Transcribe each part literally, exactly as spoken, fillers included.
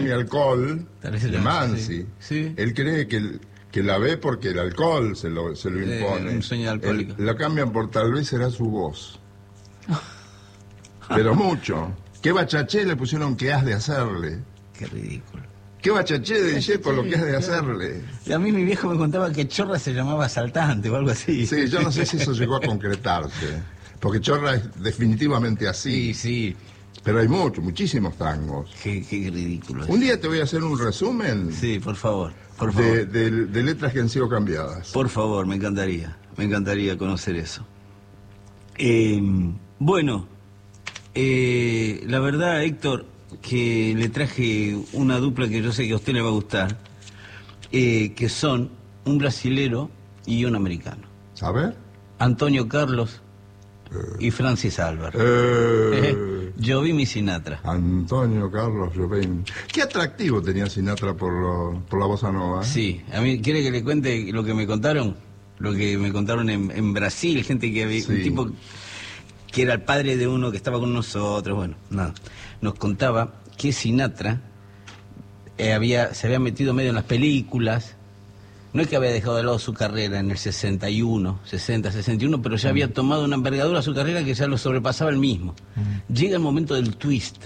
alcohol de Mansi. Sí. Sí. Él cree que, que la ve porque el alcohol se lo, se lo impone. Eh, un sueño alcohólico. Él, lo cambian por tal vez será su voz. Pero mucho. ¿Qué bachaché le pusieron que has de hacerle? Qué ridículo. ¿Qué bachaché de decir por lo que has de hacerle? Y a mí mi viejo me contaba que Chorra se llamaba asaltante o algo así. Sí, yo no sé si eso llegó a concretarse. Porque Chorra es definitivamente así. Sí, sí. Pero hay muchos, muchísimos tangos. Qué, qué ridículo. Un día te voy a hacer un resumen. Sí, por favor, por favor. De, de, de letras que han sido cambiadas. Por favor, me encantaría, me encantaría conocer eso. Eh, bueno, eh, la verdad, Héctor, que le traje una dupla que yo sé que a usted le va a gustar, eh, que son un brasilero y un americano. A ver. Antonio Carlos y Francis Albert. Eh, Jobim y Sinatra. Antonio Carlos Jobim. Qué atractivo tenía Sinatra por, lo, por la bossa nova. ¿eh? Sí, a mí, ¿quiere que le cuente lo que me contaron? Lo que me contaron en, en Brasil, gente que había, sí. Un tipo que era el padre de uno que estaba con nosotros, bueno, nada. Nos contaba que Sinatra eh, había, se había metido medio en las películas. No es que había dejado de lado su carrera en el sesenta y uno, sesenta, sesenta y uno, pero ya mm. había tomado una envergadura a su carrera que ya lo sobrepasaba él mismo. Mm. Llega el momento del twist.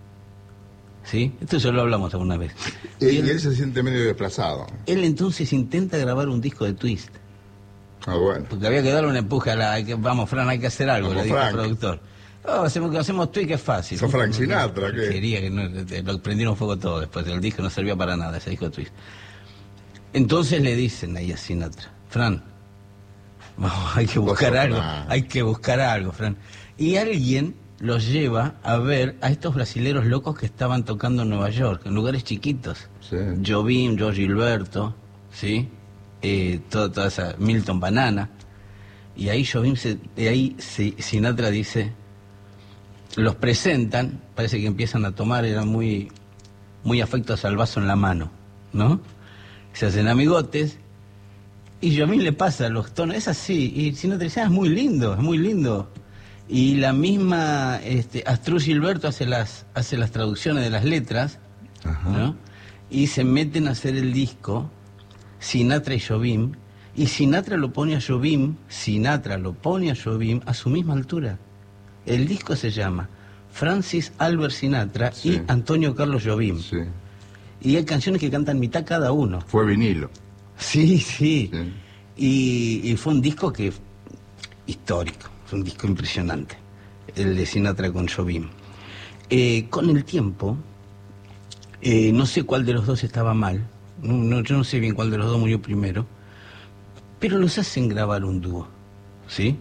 ¿Sí? Esto ya lo hablamos alguna vez. Y, y él, él se siente medio desplazado. Él entonces intenta grabar un disco de twist. Ah, bueno. Porque había que darle un empuje a la... Vamos, Fran, hay que hacer algo, Vamos, le dijo Frank. el productor. Oh, hacemos, hacemos twist que es fácil. ¿Sos Frank Sinatra? ¿Qué? Quería que no, lo prendieron fuego todo después. El disco no servía para nada, ese disco de twist. Entonces le dicen ahí a Sinatra, Fran, vamos, hay que buscar algo, hay que buscar algo, Fran. Y alguien los lleva a ver a estos brasileros locos que estaban tocando en Nueva York, en lugares chiquitos. Sí. Jobim, Jorge Gilberto, ¿sí? Eh, toda, toda esa, Milton Banana. Y ahí Jobim, se, de ahí se, Sinatra dice, los presentan, parece que empiezan a tomar, eran muy, muy afectos al vaso en la mano, ¿no? Se hacen amigotes y Jobim le pasa los tonos, es así, y Sinatra dice, ah, es muy lindo, es muy lindo. Y la misma este, Astrud Gilberto hace las, hace las traducciones de las letras, ¿no? Y se meten a hacer el disco, Sinatra y Jobim, y Sinatra lo pone a Jobim, Sinatra lo pone a Jobim a su misma altura. El disco se llama Francis Albert Sinatra sí. y Antonio Carlos Jobim. Sí. Y hay canciones que cantan mitad cada uno. Fue vinilo. Sí, sí. sí. Y, y fue un disco que histórico, fue un disco impresionante, el de Sinatra con Jobim. Eh, con el tiempo, eh, no sé cuál de los dos estaba mal, no, no, yo no sé bien cuál de los dos murió primero, pero los hacen grabar un dúo, ¿sí?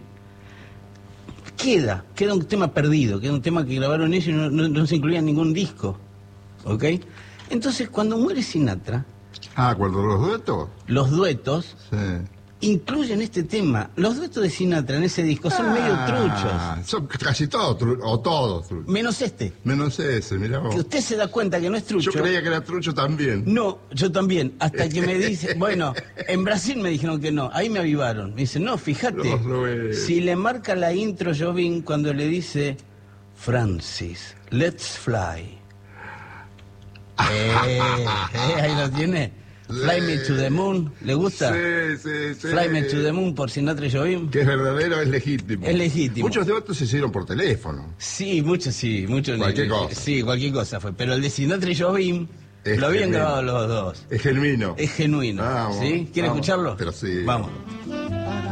Queda, queda un tema perdido, queda un tema que grabaron ellos y no, no, no se incluía en ningún disco, ¿ok? Entonces, cuando muere Sinatra... Ah, ¿cuando los duetos? Los duetos sí. incluyen este tema. Los duetos de Sinatra en ese disco son ah, medio truchos. Son casi todos truchos, o todos truchos. Menos este. Menos ese, mirá vos. Que usted se da cuenta que no es trucho. Yo creía que era trucho también. No, yo también. Hasta que me dice... Bueno, en Brasil me dijeron que no. Ahí me avivaron. Me dicen, no, fíjate. No, no si le marca la intro Jobim cuando le dice... Francis, let's fly. Eh, eh, ahí lo tiene. Fly Me to the Moon, ¿le gusta? Sí, sí, sí. Fly Me to the Moon por Sinatra y Jobim. Que es verdadero, es legítimo. Es legítimo. Muchos de otros se hicieron por teléfono. Sí, muchos sí, muchos. Cualquier cosa. Sí, cualquier cosa fue. Pero el de Sinatra y Jobim es lo habían genuino. grabado los dos. Es genuino. Es genuino. Vamos, ¿Sí? ¿Quiere vamos, escucharlo? Pero sí. Vamos.